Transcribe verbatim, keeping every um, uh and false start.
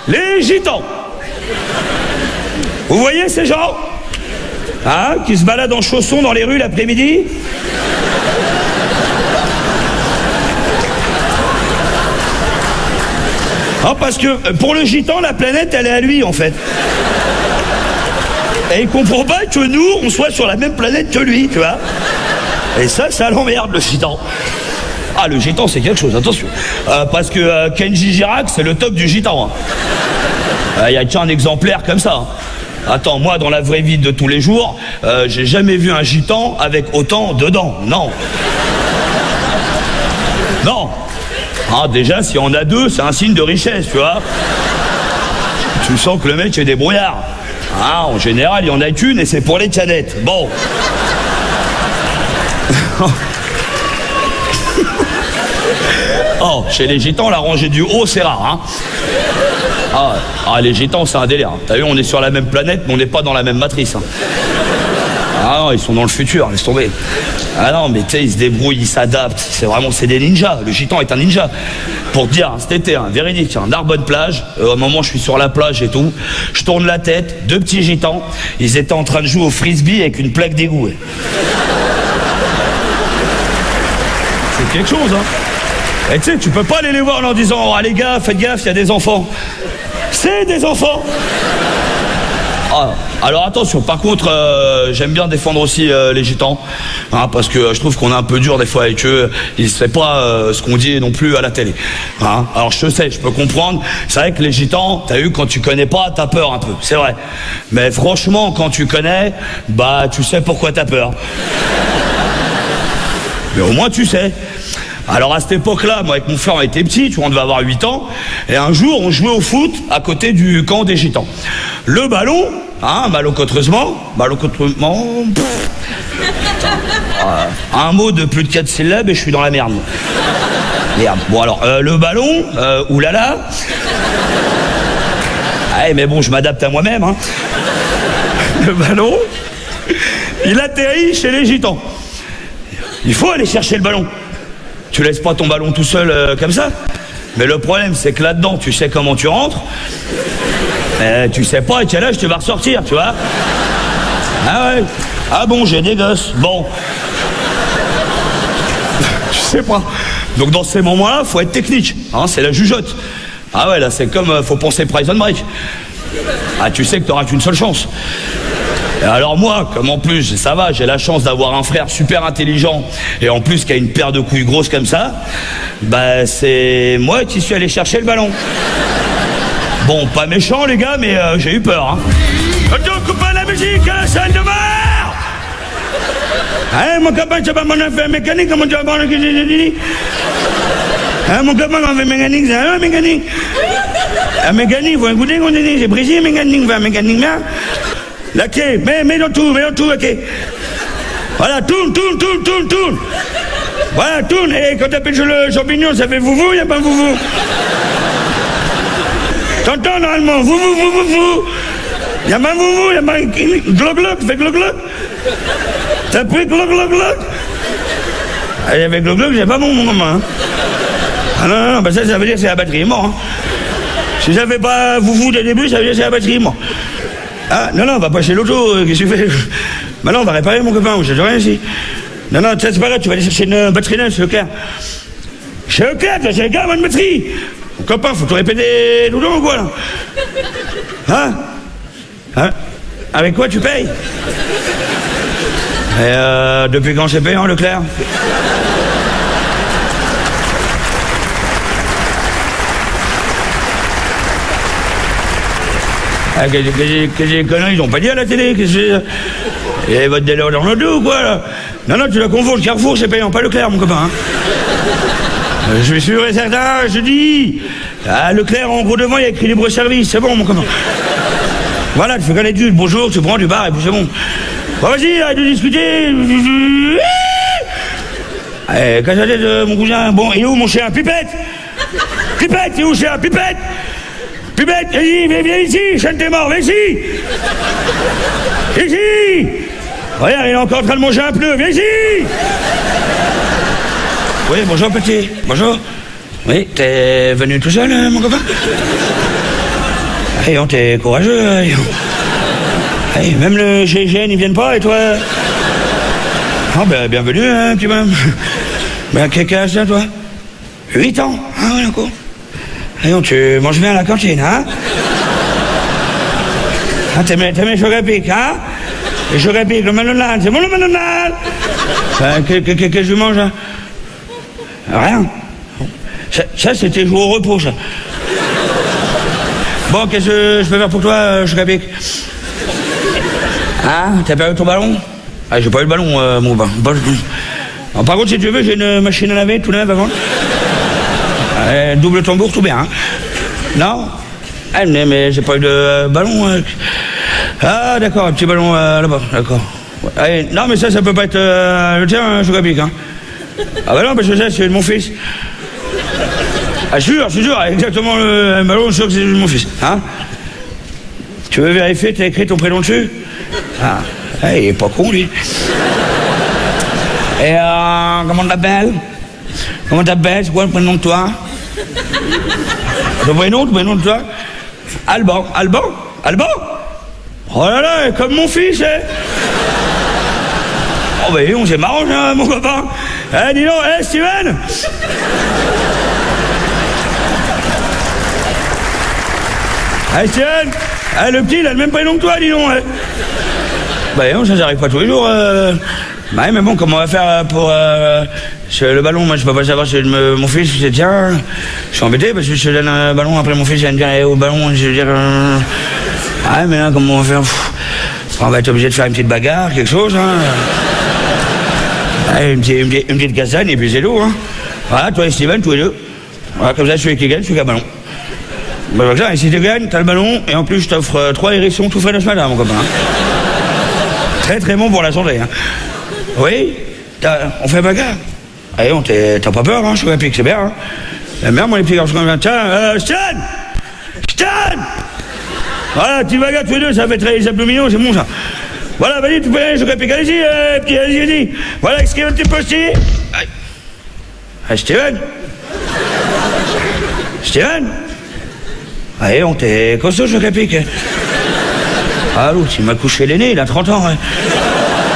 Les gitans. Vous voyez ces gens, hein, qui se baladent en chaussons dans les rues l'après-midi? Ah, parce que pour le gitan, la planète, elle est à lui, en fait. Et il comprend pas que nous, on soit sur la même planète que lui, tu vois. Et ça, ça l'emmerde, le gitan. Ah, le gitan, c'est quelque chose, attention. Euh, parce que euh, Kenji Girac, c'est le top du gitan. Il hein. euh, y a qu'un exemplaire comme ça. Hein. Attends, moi, dans la vraie vie de tous les jours, euh, j'ai jamais vu un gitan avec autant de dents. Non. Non. Ah, déjà, si on a deux, c'est un signe de richesse, tu vois. Tu sens que le mec est débrouillard. Ah, en général, il y en a qu'une et c'est pour les cadettes. Bon. Oh, chez les gitans, la rangée du haut, c'est rare, hein. Ah, ah, les gitans, c'est un délire. T'as vu, on est sur la même planète, mais on n'est pas dans la même matrice. Hein. Ah non, ils sont dans le futur, laisse tomber. Ah non, mais tu sais, ils se débrouillent, ils s'adaptent. C'est vraiment, c'est des ninjas. Le gitan est un ninja. Pour te dire, cet été, hein, véridique, hein, Narbonne plage. Euh, au moment où je suis sur la plage et tout, je tourne la tête, deux petits gitans. Ils étaient en train de jouer au frisbee avec une plaque d'égout. Ouais. C'est quelque chose, hein. Et tu sais, tu peux pas aller les voir en leur disant, oh les gars, faites gaffe, il y a des enfants. C'est des enfants. Ah, alors attention, par contre, euh, j'aime bien défendre aussi euh, les gitans, hein, parce que euh, je trouve qu'on est un peu dur des fois avec eux. Ils ne savent pas euh, ce qu'on dit non plus à la télé. Hein. Alors je sais, je peux comprendre. C'est vrai que les gitans, t'as vu, quand tu connais pas, t'as peur un peu, c'est vrai. Mais franchement, quand tu connais, bah tu sais pourquoi t'as peur. Mais au moins tu sais. Alors à cette époque-là, moi avec mon frère on était petits, tu vois, on devait avoir huit ans, et un jour on jouait au foot à côté du camp des gitans. Le ballon, hein, malencontreusement, malencontreusement, euh, un mot de plus de quatre syllabes et je suis dans la merde. Merde. Bon alors, euh, le ballon, euh, oulala. Ouais, mais bon, je m'adapte à moi-même, hein. Le ballon, il atterrit chez les gitans. Il faut aller chercher le ballon. Tu laisses pas ton ballon tout seul euh, comme ça. Mais le problème, c'est que là-dedans, tu sais comment tu rentres. Mais tu sais pas à quel âge tu vas ressortir, tu vois. Ah ouais. Ah bon, j'ai des gosses. Bon. Tu sais pas. Donc dans ces moments-là, faut être technique. Hein, c'est la jugeote. Ah ouais, là, c'est comme, euh, faut penser Prison Break. Ah, tu sais que t'auras qu'une seule chance. Et alors moi, comme en plus, ça va, j'ai la chance d'avoir un frère super intelligent et en plus qui a une paire de couilles grosses comme ça, bah c'est moi qui suis allé chercher le ballon. Bon, pas méchant les gars, mais euh, j'ai eu peur. Hein. Attends, copain, la musique à la salle de bain. Hein, mon copain, c'est pas mon affaire mécanique, comment tu vas voir le que hein, mon copain, on fait mécanique, c'est un mécanique. Un mécanique, il faut écouter qu'on dit, j'ai brisé mécanique, un mécanique là. La quai, mets, mets dans tout, mets dans tout la quai. Voilà, tourne, tourne, tourne, tourne, tourne. Voilà, tourne. Et quand t'appelles sur le champignon, ça fait vouvou, y'a pas un vouvou. T'entends normalement, vouvou, vouvou, vouvou. Y'a pas un vouvou, y'a pas un gloc, gloc, fais gloc, gloc. T'as pris gloc, gloc, gloc. Ah, avec gloc, gloc, j'ai pas bon, mon maman. Hein. Ah non, non, non, bah ça, ça veut dire que c'est la batterie est morte. Hein. Si j'avais pas vouvou dès le début, ça veut dire que c'est la batterie est morte. Ah, non, non, on va pas chez l'auto, euh, qu'est-ce que tu fais? Maintenant, on va réparer mon copain, je sais rien ici. Non, non, c'est pas grave, tu vas aller chercher une batterie neuve chez Leclerc. Chez Leclerc, tu vas chez Leclerc, bonne batterie. Mon copain, faut te répéter tout le temps ou quoi, là? Hein? Hein? Avec quoi tu payes? Et euh, depuis quand c'est payant, Leclerc? Ah, que, que, que, que les conneries, ils ont pas dit à la télé, que c'est... Il y a votre délire dans le dos ou quoi, là? Non, non, tu la confonds, le Carrefour, c'est payant, pas Leclerc, mon copain, hein. euh, Je suis sûr et certain, je dis... Ah, Leclerc, en gros devant, il y a écrit libre-service, c'est bon, mon copain. Voilà, tu fais connaître du bonjour, tu prends du bar, et puis c'est bon. Bon, vas-y, arrête de discuter. Allez, casse la tête, euh, mon cousin. Bon, et où, mon chien? Pipette! Pipette, et où, chien? Pipette! Pipette, vas-y, viens, viens ici, chien de tes morts, viens ici. Ici. Regarde, il est encore en train de manger un pneu, viens ici. Oui, bonjour petit, bonjour. Oui, t'es venu tout seul, mon copain? Hey, on t'es courageux. Hey. Hey, même le G I G N, ils viennent pas, et toi? Ah, ben, bienvenue, hein, petit bonhomme. Ben, quel âge t'as, toi? huit ans. Ah, ouais, d'accord. Hey, on, tu manges bien à la cantine, hein? Ah, t'aimes les chocs à pic, hein? Les chocs à pic, le McDonald's, c'est bon le McDonald's? Ben, qu'est-ce que, que je mange, hein? Rien. Ça, ça c'était jouer au repos, ça. Bon, qu'est-ce que je peux faire pour toi, chocs à pic? Ah, t'as perdu ton ballon? Ah, j'ai pas eu le ballon, euh, mon bain. Bon, par contre, si tu veux, j'ai une machine à laver tout neuf avant. Euh, double tambour, tout bien, hein? Non? Ah, mais, mais j'ai pas eu de euh, ballon. Euh... Ah, d'accord, un petit ballon euh, là-bas, d'accord. Ouais, allez, non, mais ça, ça peut pas être euh, le tien, choc à pic, hein? Ah, bah non, parce que ça, c'est de mon fils. Ah, je suis sûr, je suis sûr, exactement le ballon, je suis sûr que c'est de mon fils, hein? Tu veux vérifier, t'as écrit ton prénom dessus? Ah, hey, il est pas con, lui. Et euh, comment t'appelles? Comment t'appelles? C'est quoi le prénom de toi? Ton prénom, ton prénom de toi? Alban. Alban? Alban? Oh là là, comme mon fils, hein? Oh bah on c'est marrant, hein, mon copain. Eh, dis donc, eh, Steven? Eh, Steven? Eh, le petit, il a le même prénom que toi, dis donc, hein. Bah non, ça n'arrive pas tous les jours. Euh... Bah mais bon, comment on va faire pour euh, le ballon? Moi, je peux pas savoir si me, mon fils, c'est tiens. Je suis embêté parce que je te donne un ballon, après mon fils, il va me dire, eh, au ballon, je veux dire... Euh... Ah, mais là, comment on va faire? Pff, on va être obligé de faire une petite bagarre, quelque chose, hein. Ah, une, petite, une, petite, une petite castagne, et puis c'est tout, hein. Voilà, toi et Steven, tous les deux. Voilà, comme ça, celui qui gagne, celui qui a le ballon. Bah, comme ça, et si tu gagnes, t'as le ballon, et en plus, je t'offre euh, trois érections tout frais de ce matin, mon copain. Très très bon pour la santé, hein. Oui, on fait bagarre. Allez, on t'as pas peur, hein, je suis rapide, c'est bien, hein. La merde, moi, les petits garçons comme ça. Tiens, euh, Stan! Stan! Voilà, petit bagarre tous les deux, ça fait très les abdominaux, c'est bon, ça. Voilà, vas-y, tu peux aller, je suis rapide, allez-y, euh, petit, allez-y, allez-y. Voilà, esquive un petit peu aussi. Ah, Steven? Steven? Allez, on t'est costaud, je suis rapide. Ah, l'autre, il m'a couché l'aîné, il a trente ans, hein.